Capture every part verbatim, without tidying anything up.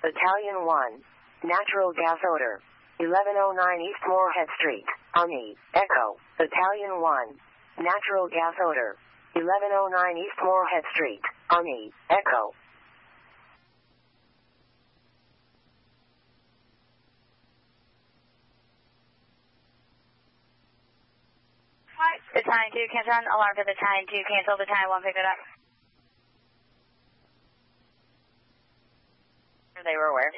Battalion one. Natural gas odor. eleven oh nine East Moorhead Street, Army, Echo, Battalion one. Natural gas odor. eleven oh nine East Moorhead Street, Army, Echo. Battalion two, cancel on. Alarm for Battalion two, cancel. Battalion one, pick it up. They were where?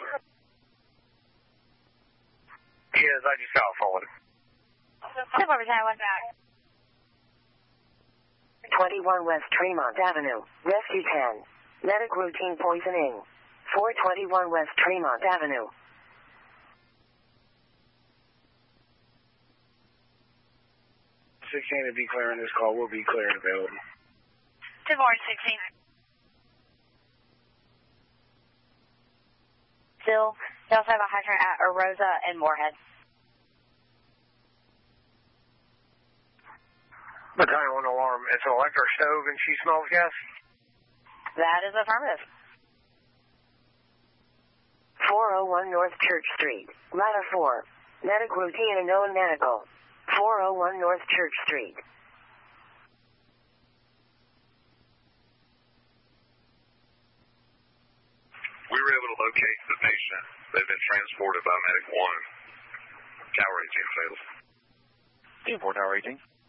Yes, I just got forward. Step over, Battalion one. twenty-one West Tremont Avenue, Rescue ten. Medic routine poisoning. four twenty-one West Tremont Avenue. sixteen to be clearing this call. Will be clear and available. Good morning, sixteen. Still, they also have a hydrant at Arosa and Moorhead. Battalion one alarm. It's an electric stove and she smells gas? That is affirmative. four oh one North Church Street, Ladder four. Medic routine and known medical. four oh one North Church Street. We were able to locate the patient. They've been transported by Medic one. Tower eighteen fails. Team four, Tower eighteen.